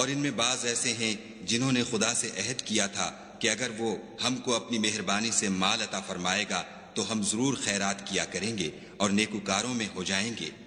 और इनमें बाज ऐसे हैं जिन्होंने खुदा से अहद किया था कि अगर वो हमको अपनी मेहरबानी से माल अता फरमाएगा तो हम जरूर खैरात किया करेंगे और नेकुकारों में हो जाएंगे।